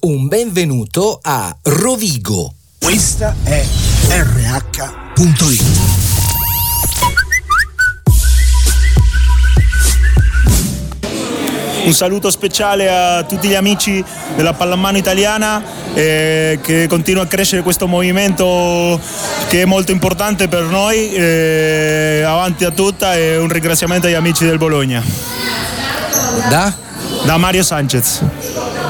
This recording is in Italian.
un benvenuto a Rovigo. Questa è RH.it. Un saluto speciale a tutti gli amici della pallamano italiana, che continua a crescere questo movimento che è molto importante per noi, avanti a tutta, e un ringraziamento agli amici del Bologna. Da Mario Sanchez.